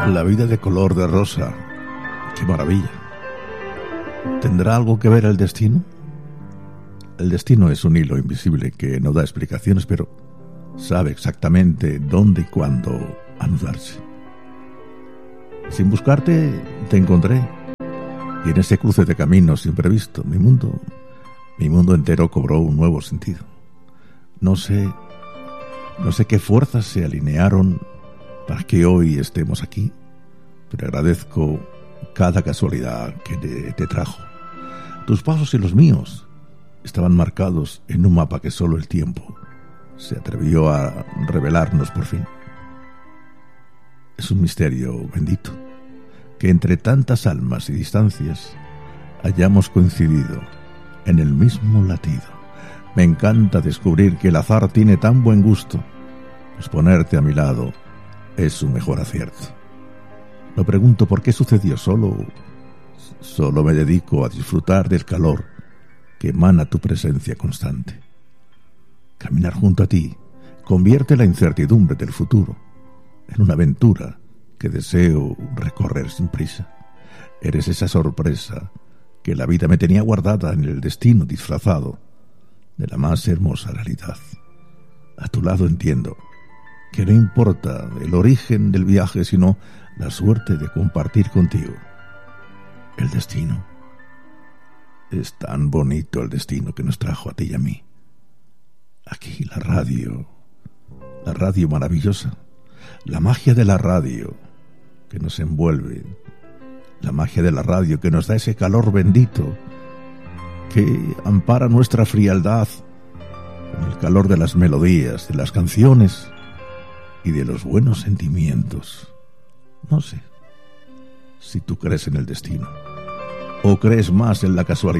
La vida de color de rosa. ¡Qué maravilla! ¿Tendrá algo que ver el destino? El destino es un hilo invisible que no da explicaciones, pero sabe exactamente dónde y cuándo anudarse. Sin buscarte, te encontré. Y en ese cruce de caminos imprevisto, mi mundo entero cobró un nuevo sentido. No sé qué fuerzas se alinearon para que hoy estemos aquí, pero agradezco cada casualidad que te trajo. Tus pasos y los míos estaban marcados en un mapa que solo el tiempo se atrevió a revelarnos por fin. Es un misterio bendito que entre tantas almas y distancias hayamos coincidido en el mismo latido. Me encanta descubrir que el azar tiene tan buen gusto, pues ponerte a mi lado es su mejor acierto. No pregunto por qué sucedió, solo me dedico a disfrutar del calor que emana tu presencia constante. Caminar junto a ti convierte la incertidumbre del futuro en una aventura que deseo recorrer sin prisa. Eres esa sorpresa que la vida me tenía guardada en el destino disfrazado de la más hermosa realidad. A tu lado entiendo que no importa el origen del viaje, sino la suerte de compartir contigo. El destino. Es tan bonito el destino que nos trajo a ti y a mí. Aquí la radio maravillosa, la magia de la radio que nos envuelve, la magia de la radio que nos da ese calor bendito que ampara nuestra frialdad con el calor de las melodías, de las canciones y de los buenos sentimientos. No sé si tú crees en el destino o crees más en la casualidad.